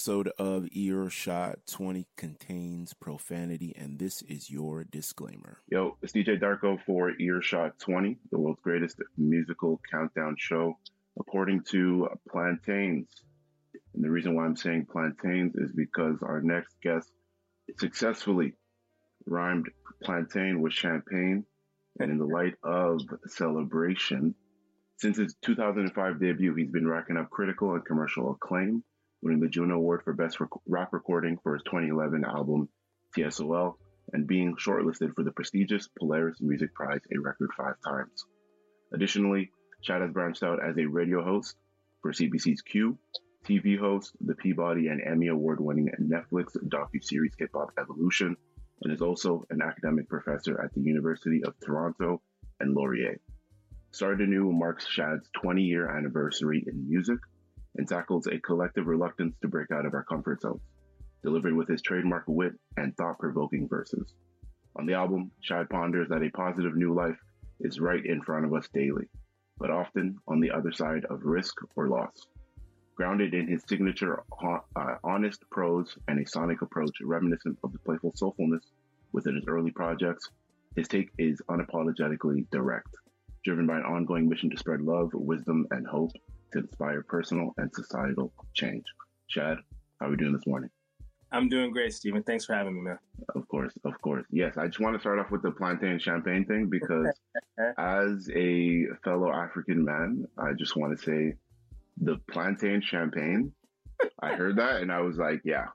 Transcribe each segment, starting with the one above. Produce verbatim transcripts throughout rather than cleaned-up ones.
episode of Earshot twenty contains profanity, and this is your disclaimer. Yo, it's D J Darko for Earshot twenty, the world's greatest musical countdown show, according to Plantains. And the reason why I'm saying Plantains is because our next guest successfully rhymed plantain with champagne. And in the light of celebration, since his two thousand five debut, he's been racking up critical and commercial acclaim, winning the Juno Award for Best rec- Rap Recording for his twenty eleven album, T S O L, and being shortlisted for the prestigious Polaris Music Prize a record five times. Additionally, Shad has branched out as a radio host for C B C's Q, T V host, the Peabody and Emmy Award-winning Netflix docuseries Hip Hop Evolution, and is also an academic professor at the University of Toronto and Laurier. Started Anew marks Shad's twenty-year anniversary in music and tackles a collective reluctance to break out of our comfort zones, delivered with his trademark wit and thought-provoking verses. On the album, Shad ponders that a positive new life is right in front of us daily, but often on the other side of risk or loss. Grounded in his signature uh, honest prose and a sonic approach reminiscent of the playful soulfulness within his early projects, his take is unapologetically direct, driven by an ongoing mission to spread love, wisdom, and hope to inspire personal and societal change. Shad, how are we doing this morning? I'm doing great, Stephen. Thanks for having me, man. Of course, of course. Yes, I just want to start off with the plantain champagne thing because as a fellow African man, I just want to say the plantain champagne, I heard that and I was like, yeah.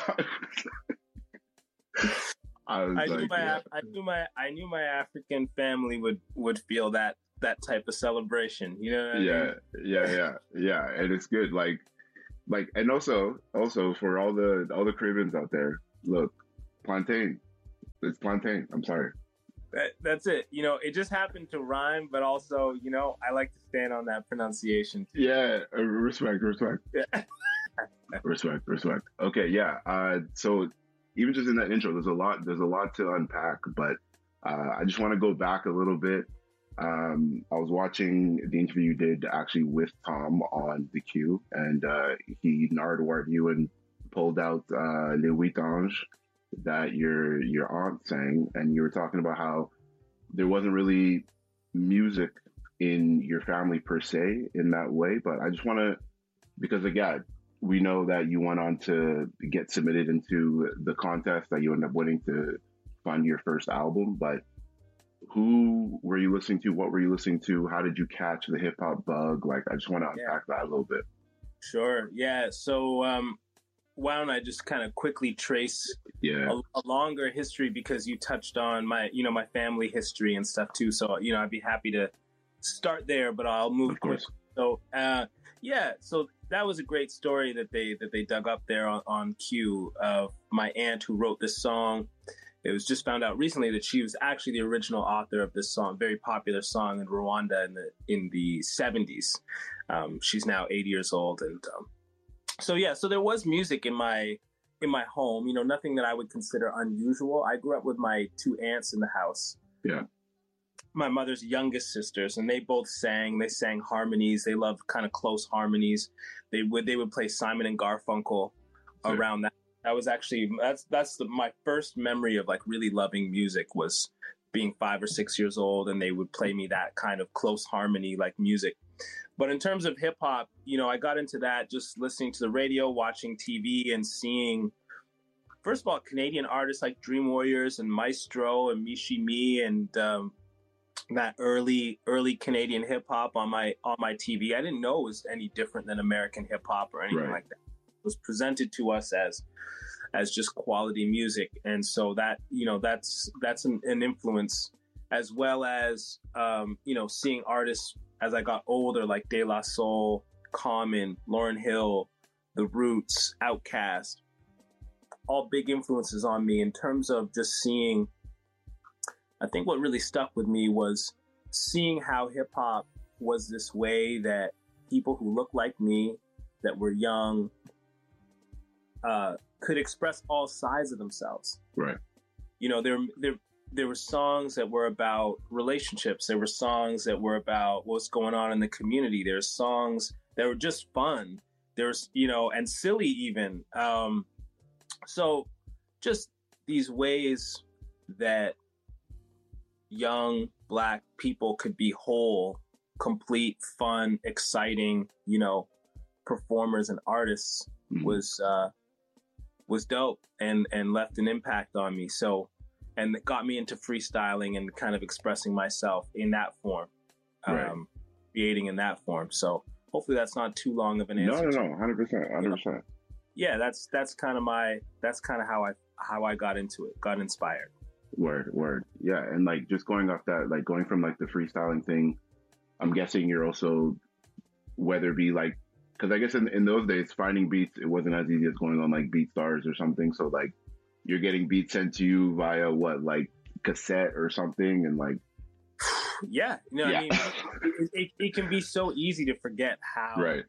I was I like, knew my yeah. I knew my I knew my African family would, would feel that that type of celebration. You know what I yeah, mean? yeah, yeah, yeah. And it's good. Like like and also also for all the all the Caribbeans out there, look, plantain. It's plantain. I'm sorry. That, that's it. You know, it just happened to rhyme, but also, you know, I like to stand on that pronunciation too. Yeah, uh, respect, respect. Yeah. respect, respect. Okay, yeah. Uh, so even just in that intro, there's a lot, there's a lot to unpack, but uh, I just want to go back a little bit. Um, I was watching the interview you did actually with Tom on the Q, and uh, he nardoired you and pulled out uh, Les Huit Anges that your your aunt sang, and you were talking about how there wasn't really music in your family per se in that way. But I just want to, because again, we know that you went on to get submitted into the contest that you ended up winning to fund your first album. But who were you listening to? What were you listening to? How did you catch the hip hop bug? Like, I just want to unpack yeah. that a little bit. Sure. Yeah. So, um, why don't I just kind of quickly trace yeah. a, a longer history, because you touched on my, you know, my family history and stuff too. So, you know, I'd be happy to start there, but I'll move quick. So, uh, yeah, so that was a great story that they that they dug up there on, on Q of my aunt who wrote this song. It was just found out recently that she was actually the original author of this song, very popular song in Rwanda in the in the seventies. Um, she's now eighty years old, and um, So yeah, so there was music in my in my home, you know, nothing that I would consider unusual. I grew up with my two aunts in the house. Yeah. My mother's youngest sisters, and they both sang. They sang harmonies. They loved kind of close harmonies. They would they would play Simon and Garfunkel yeah. around that. That was actually that's that's the, my first memory of like really loving music was being five or six years old, and they would play me that kind of close harmony like music. But in terms of hip hop, you know, I got into that just listening to the radio, watching T V, and seeing, first of all, Canadian artists like Dream Warriors and Maestro and Michi Me and um, that early early Canadian hip hop on my on my T V. I didn't know it was any different than American hip hop or anything right. like that. It was presented to us as as just quality music, and so that you know that's that's an, an influence, as well as um, you know seeing artists as I got older, like De La Soul, Common, Lauryn Hill, The Roots, Outkast, all big influences on me in terms of just seeing. I think what really stuck with me was seeing how hip hop was this way that people who looked like me, that were young, uh, could express all sides of themselves. Right. You know, there, there, there were songs that were about relationships. There were songs that were about what's going on in the community. There's songs that were just fun. There's, you know, and silly even. Um, so just these ways that young Black people could be whole, complete, fun, exciting, you know, performers and artists mm-hmm. was uh, was dope and and left an impact on me. So, and it got me into freestyling and kind of expressing myself in that form, right. um, creating in that form. So hopefully that's not too long of an answer. No, no, no, one hundred percent, one hundred percent. Yeah, that's that's kind of my that's kind of how I how I got into it, got inspired. Word, word, yeah, and like just going off that, like going from like the freestyling thing, I'm guessing you're also, whether it be like, because I guess in, in those days finding beats, it wasn't as easy as going on like BeatStars or something. So like you're getting beats sent to you via what, like cassette or something, and like yeah, you know, yeah. I mean, it, it, it can be so easy to forget how right.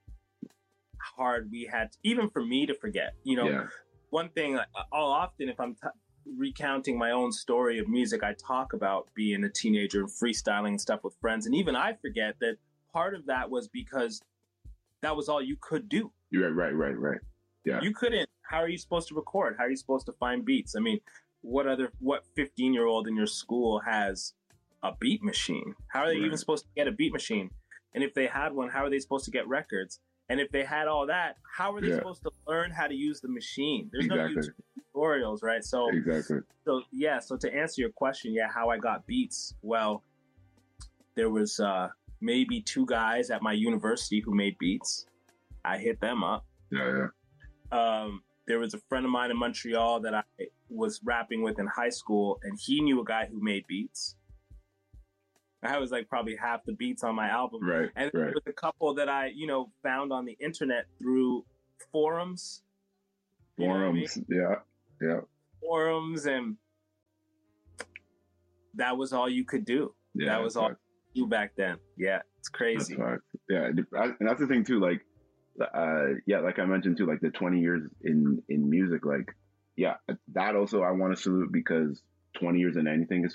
hard we had, to, even for me to forget. You know, yeah. one thing I'll often, if I'm t- recounting my own story of music, I talk about being a teenager and freestyling and stuff with friends, and even I forget that part of that was because that was all you could do. Right, right, right, right. Yeah. You couldn't. How are you supposed to record? How are you supposed to find beats? I mean, what other what fifteen year old in your school has a beat machine? How are they right. even supposed to get a beat machine? And if they had one, how are they supposed to get records? And if they had all that, how are they yeah. supposed to learn how to use the machine? There's exactly. no YouTube tutorials, right? So exactly. So yeah. So to answer your question, yeah, how I got beats? Well, there was uh, maybe two guys at my university who made beats. I hit them up. Yeah, yeah. Um, there was a friend of mine in Montreal that I was rapping with in high school, and he knew a guy who made beats. I was like probably half the beats on my album. Right, and right. there was a couple that I, you know, found on the internet through forums. Forums, you know what I mean? yeah, yeah. Forums, and that was all you could do. Yeah, that was all you do back then. Yeah, it's crazy. That's yeah, and that's the thing too. Like, uh, yeah, like I mentioned too, like the twenty years in in music. Like, yeah, that also I want to salute, because twenty years in anything is